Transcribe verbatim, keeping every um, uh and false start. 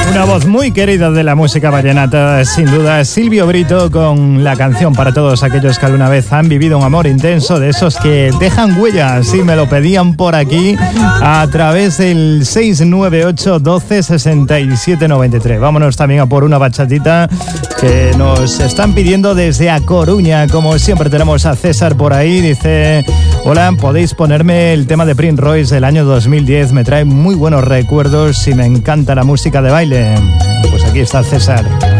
Una voz muy querida de la música vallenata, sin duda, Silvio Brito, con la canción para todos aquellos que alguna vez han vivido un amor intenso, de esos que dejan huellas. Sí, me lo pedían por aquí a través del seis nueve ocho, doce, sesenta y siete, noventa y tres. Vámonos también a por una bachatita que nos están pidiendo desde A Coruña. Como siempre tenemos a César por ahí, dice: hola, podéis ponerme el tema de Prince Royce del año dos mil diez, me trae muy buenos recuerdos y me encanta la música de baile. Pues aquí está César.